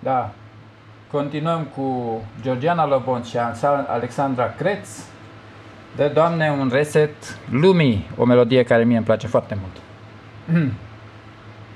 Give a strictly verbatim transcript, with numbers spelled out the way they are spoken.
Da. Continuăm cu Georgiana Lobon și Alexandra Creț. Dă, Doamne, un reset lumii, o melodie care mie îmi place foarte mult.